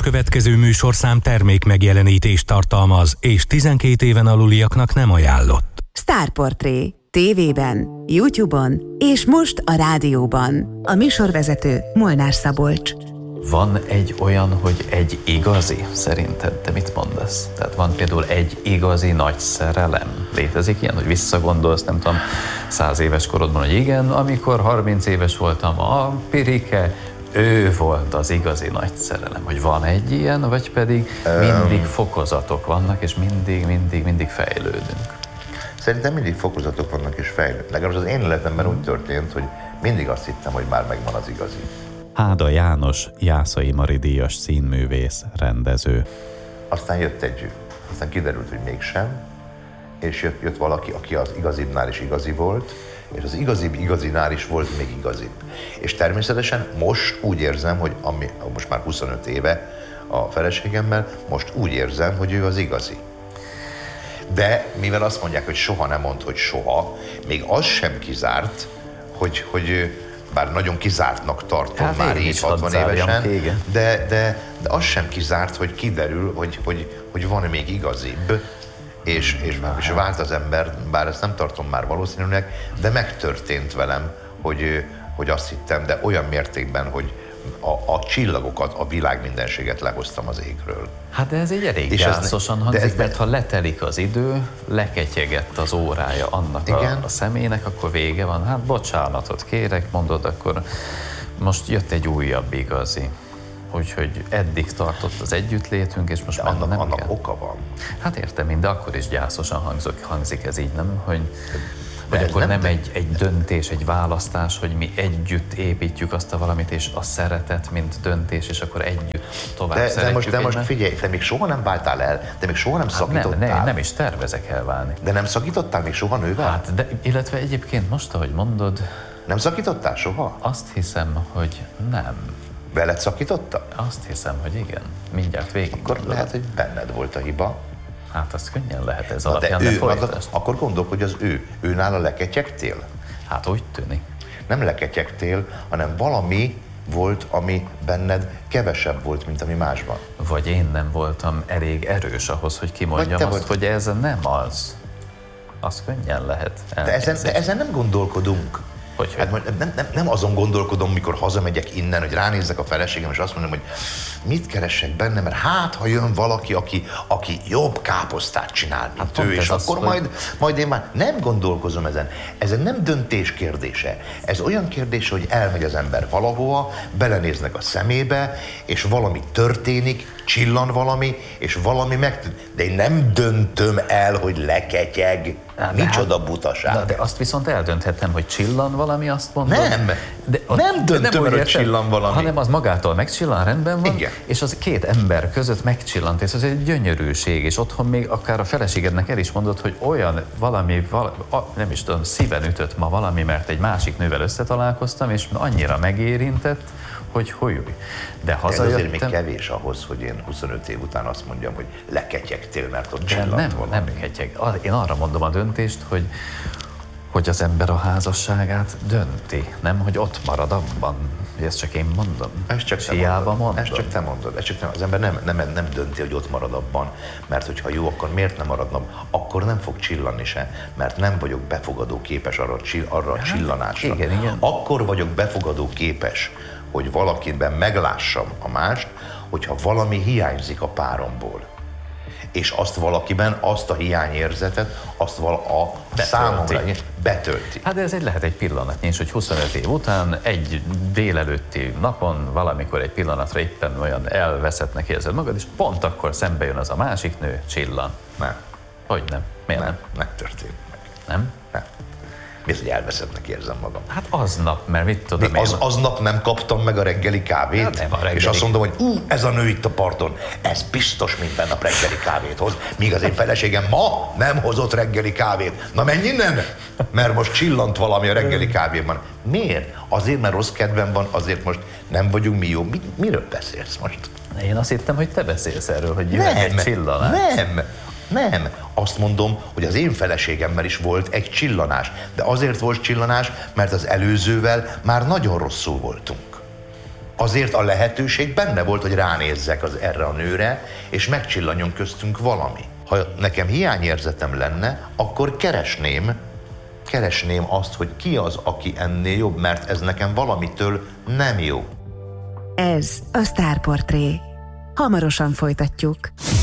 következő műsorszám termék megjelenítést tartalmaz, és 12 éven aluliaknak nem ajánlott. Sztárportré. TV-ben, YouTube-on és most a rádióban. A műsorvezető Molnár Szabolcs. Van egy olyan, hogy egy igazi, szerinted? Te mit mondasz? Tehát van például egy igazi nagy szerelem. Létezik ilyen, hogy visszagondolsz, nem tudom, 100 éves korodban, hogy igen, amikor 30 éves voltam, a Pirike, ő volt az igazi nagy szerelem. Hogy van egy ilyen, vagy pedig mindig fokozatok vannak, és mindig fejlődünk? Szerintem mindig fokozatok vannak és fejlődünk. Legalábbis az én életemben úgy történt, hogy mindig azt hittem, hogy már megvan az igazi. Háda János, Jászai Mari díjas színművész, rendező. Aztán jött egy, aztán kiderült, hogy mégsem, és jött valaki, aki az igazibnál is igazi volt, és az igazinál is volt még igazibb. És természetesen most úgy érzem, hogy most már 25 éve a feleségemmel, most úgy érzem, hogy ő az igazi. De mivel azt mondják, hogy soha nem mondd, hogy soha, még az sem kizárt, hogy bár nagyon kizártnak tartom már így 60 évesen, de az sem kizárt, hogy kiderül, hogy van még igazibb, és vált az ember, bár ezt nem tartom már valószínűleg, de megtörtént velem, hogy azt hittem, de olyan mértékben, hogy a csillagokat, a világ mindenséget lehoztam az égről. Hát de ez egy elég gyászosan hangzik, mert ha letelik az idő, leketyegett az órája annak a személynek, akkor vége van. Hát bocsánatot kérek, mondod, akkor most jött egy újabb igazi. Úgyhogy eddig tartott az együttlétünk, és most már nem annak kell. Oka van. Hát értem, de akkor is gyászosan hangzik ez így, nem? Hogy akkor nem egy döntés, egy választás, hogy mi együtt építjük azt a valamit, és a szeretet, mint döntés, és akkor együtt tovább szeretjük. De most figyelj, te még soha nem váltál el, te még soha nem szakítottál. Nem is tervezek elválni. De nem szakítottál még soha nővel? Hát, illetve egyébként most, ahogy mondod... Nem szakítottál soha? Azt hiszem, hogy nem. Veled szakította? Azt hiszem, hogy igen. Mindjárt végig. Akkor lehet, hogy benned volt a hiba. Hát az könnyen lehet ez alapján, de folytasd. Akkor gondolkodj, hogy az őnála leketyegtél? Hát úgy tűnik. Nem leketyegtél, hanem valami volt, ami benned kevesebb volt, mint ami másban. Vagy én nem voltam elég erős ahhoz, hogy kimondjam azt, hogy ez nem az. Az könnyen lehet. De ezen nem gondolkodunk. Hát nem azon gondolkodom, mikor hazamegyek innen, hogy ránézzek a feleségem, és azt mondom, hogy mit keresek benne, mert hát, ha jön valaki, aki jobb káposztát csinál, mint ő, és akkor majd én már nem gondolkozom ezen. Ez nem döntés kérdése. Ez olyan kérdés, hogy elmegy az ember valahova, belenéznek a szemébe, és valami történik, csillan valami, és valami de én nem döntöm el, hogy leketyeg. Micsoda butaság. De azt viszont eldönthetem, hogy csillan valami, azt mondom. Nem döntöm el, hogy csillan valami. Hanem az magától megcsillan, rendben van, igen. És az két ember között megcsillant, és ez egy gyönyörűség, és otthon még akár a feleségednek el is mondod, hogy olyan valami nem is tudom, szíven ütött ma valami, mert egy másik nővel összetalálkoztam, és annyira megérintett, hogy hújúj. De hazajöttem... Ez azért még kevés ahhoz, hogy én 25 év után azt mondjam, hogy leketyegtél, mert ott csillant valami. Nem ketyeg. Én arra mondom a döntést, hogy az ember a házasságát dönti, nem, hogy ott marad abban. Ezt csak én mondom. Ezt csak te mondod. Az ember nem dönti, hogy ott marad abban, mert hogyha jó, akkor miért nem maradnom? Akkor nem fog csillanni se, mert nem vagyok befogadó képes arra a csillanásra. Igen. Akkor vagyok befogadó képes, hogy valakiben meglássam a mást, hogyha valami hiányzik a páromból. És azt valakiben, azt a hiányérzetet, azt a számomra betölti. Hát de ez lehet egy pillanatnyi is, hogy 25 év után egy délelőtti napon valamikor egy pillanatra éppen olyan elveszettnek érzed magad, és pont akkor szembe jön az a másik nő, csillan. Nem. Hogy nem? Miért nem? Megtörtént meg. Nem? Nem. Miért, hogy elveszettnek érzem magam? Hát aznap, mert mit tudom én. Aznap nem kaptam meg a reggeli kávét, és azt mondom, hogy ez a nő itt a parton, ez biztos minden nap reggeli kávét hoz, míg az én feleségem ma nem hozott reggeli kávét. Na menj innen, mert most csillant valami a reggeli kávéban. Miért? Azért, mert rossz kedvem van, azért most nem vagyunk mi jó. Miről beszélsz most? Én azt hittem, hogy te beszélsz erről, hogy jöhet egy csillanás. Nem. Azt mondom, hogy az én feleségemmel is volt egy csillanás. De azért volt csillanás, mert az előzővel már nagyon rosszul voltunk. azért a lehetőség benne volt, hogy ránézzek erre a nőre, és megcsillanjon köztünk valami. Ha nekem hiányérzetem lenne, akkor keresném azt, hogy ki az, aki ennél jobb, mert ez nekem valamitől nem jó. Ez a Sztárportré. Hamarosan folytatjuk.